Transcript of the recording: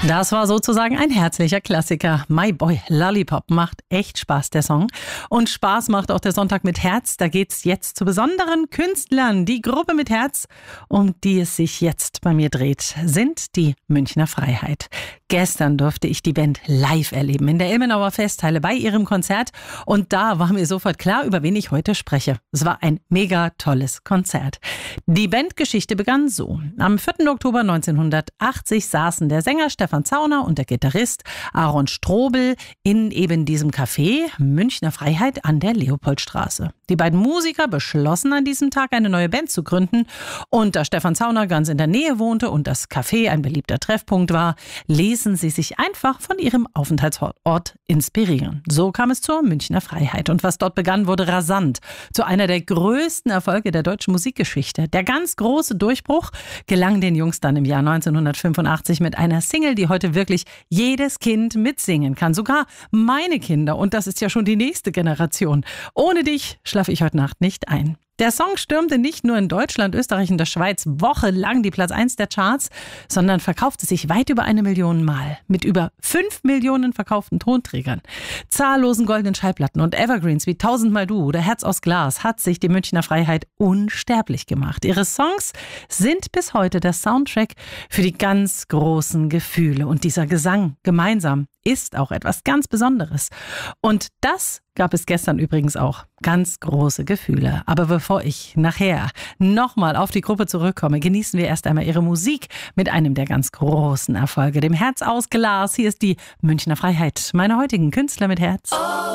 Das war sozusagen ein herzlicher Klassiker. My Boy Lollipop macht echt Spaß, der Song. Und Spaß macht auch der Sonntag mit Herz. Da geht's jetzt zu besonderen Künstlern. Die Gruppe mit Herz, um die es sich jetzt bei mir dreht, sind die Münchner Freiheit. Gestern durfte ich die Band live erleben in der Ilmenauer Festhalle bei ihrem Konzert. Und da war mir sofort klar, über wen ich heute spreche. Es war ein mega tolles Konzert. Die Bandgeschichte begann so. Am 4. Oktober 1980 saßen der Sänger Stefan Zauner und der Gitarrist Aaron Strobel in eben diesem Café Münchner Freiheit an der Leopoldstraße. Die beiden Musiker beschlossen an diesem Tag eine neue Band zu gründen. Und da Stefan Zauner ganz in der Nähe wohnte und das Café ein beliebter Treffpunkt war, ließen sie sich einfach von ihrem Aufenthaltsort inspirieren. So kam es zur Münchner Freiheit. Und was dort begann, wurde rasant zu einer der größten Erfolge der deutschen Musikgeschichte. Der ganz große Durchbruch gelang den Jungs dann im Jahr 1985 mit einer Single, die heute wirklich jedes Kind mitsingen kann. Sogar meine Kinder. Und das ist ja schon die nächste Generation. Ohne dich schlafe ich heute Nacht nicht ein. Der Song stürmte nicht nur in Deutschland, Österreich und der Schweiz wochenlang die Platz 1 der Charts, sondern verkaufte sich weit über 1 Million Mal mit über 5 Millionen verkauften Tonträgern. Zahllosen goldenen Schallplatten und Evergreens wie Tausendmal Du oder Herz aus Glas hat sich die Münchner Freiheit unsterblich gemacht. Ihre Songs sind bis heute der Soundtrack für die ganz großen Gefühle. Und dieser Gesang gemeinsam ist auch etwas ganz Besonderes. Und das gab es gestern übrigens auch. Ganz große Gefühle. Aber bevor ich nachher nochmal auf die Gruppe zurückkomme, genießen wir erst einmal ihre Musik mit einem der ganz großen Erfolge, dem Herz aus Glas. Hier ist die Münchner Freiheit, meine heutigen Künstler mit Herz.